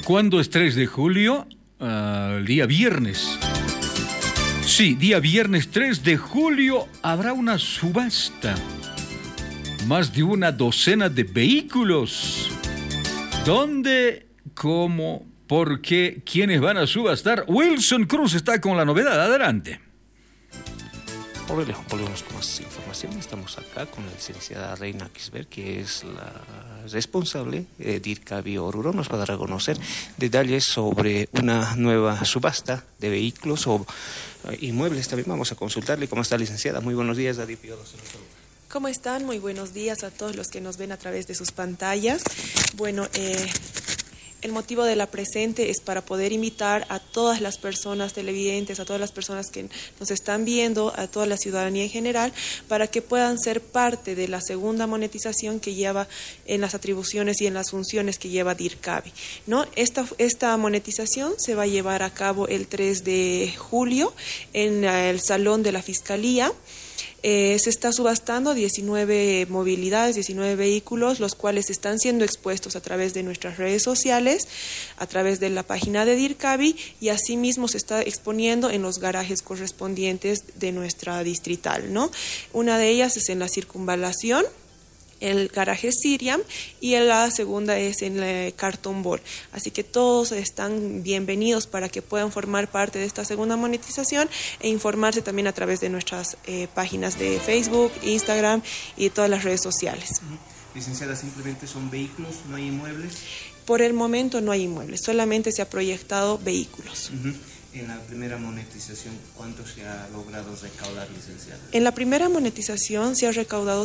¿Cuándo es 3 de julio? El día viernes. Sí, día viernes 3 de julio habrá una subasta. Más de una docena de vehículos. ¿Dónde? ¿Cómo? ¿Por qué? ¿Quiénes van a subastar? Wilson Cruz está con la novedad. Adelante. Hola, León, volvemos con más información. Estamos acá con la licenciada Reina Kisber, que es la responsable de DIRCABI Oruro. Nos va a dar a conocer detalles sobre una nueva subasta de vehículos o inmuebles. También vamos a consultarle. ¿Cómo está, licenciada? Muy buenos días, David Piodo. ¿Cómo están? Muy buenos días a todos los que nos ven a través de sus pantallas. Bueno, el motivo de la presente es para poder invitar a todas las personas televidentes, a todas las personas que nos están viendo, a toda la ciudadanía en general, para que puedan ser parte de la segunda monetización que lleva en las atribuciones y en las funciones que lleva DIRCABI, ¿no? Esta monetización se va a llevar a cabo el 3 de julio en el Salón de la Fiscalía. Se está subastando 19 movilidades, 19 vehículos, los cuales están siendo expuestos a través de nuestras redes sociales, a través de la página de DIRCABI, y asimismo se está exponiendo en los garajes correspondientes de nuestra distrital, ¿no? Una de ellas es en la Circunvalación, el garaje Siriam, y la segunda es en el Carton Ball. Así que todos están bienvenidos para que puedan formar parte de esta segunda monetización e informarse también a través de nuestras páginas de Facebook, Instagram y todas las redes sociales. Licenciada, ¿simplemente son vehículos, no hay inmuebles? Por el momento no hay inmuebles, solamente se ha proyectado vehículos. En la primera monetización, ¿cuánto se ha logrado recaudar, licenciada? En la primera monetización se ha recaudado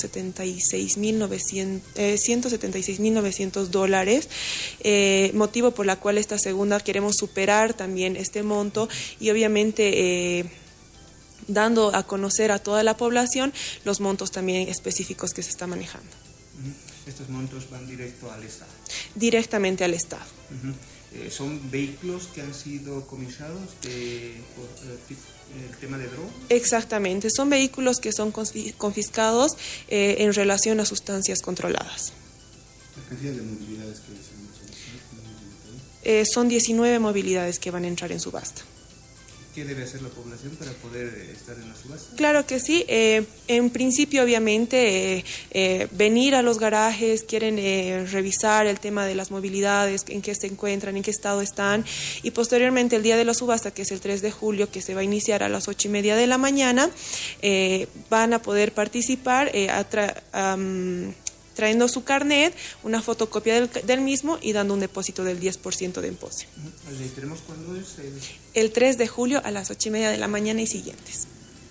$176,900, motivo por la cual esta segunda queremos superar también este monto y obviamente dando a conocer a toda la población los montos también específicos que se está manejando. ¿Estos montos van directo al Estado? Directamente al Estado. ¿Son vehículos que han sido comisados por el tema de drogas? Exactamente, son vehículos que son confiscados en relación a sustancias controladas. ¿La cantidad de movilidades que se han son 19 movilidades que van a entrar en subasta. ¿Qué debe hacer la población para poder estar en la subasta? Claro que sí. En principio, obviamente, venir a los garajes, quieren revisar el tema de las movilidades, en qué se encuentran, en qué estado están, y posteriormente el día de la subasta, que es el 3 de julio, que se va a iniciar a las 8:30 de la mañana, van a poder participar trayendo su carnet, una fotocopia del mismo y dando un depósito del 10% de emposse. ¿Tenemos cuándo es? El 3 de julio a las 8:30 de la mañana y siguientes.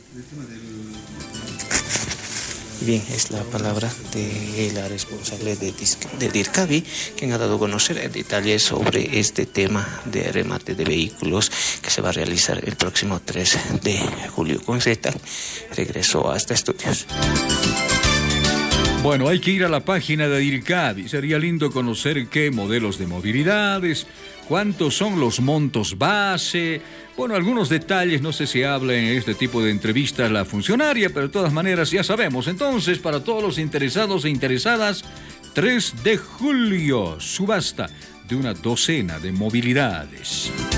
Bien, es la palabra de la responsable de DIRCABI, quien ha dado a conocer detalles sobre este tema de remate de vehículos que se va a realizar el próximo 3 de julio. Con Z, regreso hasta estudios. Bueno, hay que ir a la página de DIRCABI. Sería lindo conocer qué modelos de movilidades, cuántos son los montos base. Bueno, algunos detalles, no sé si habla en este tipo de entrevistas la funcionaria, pero de todas maneras ya sabemos. Entonces, para todos los interesados e interesadas, 3 de julio, subasta de una docena de movilidades.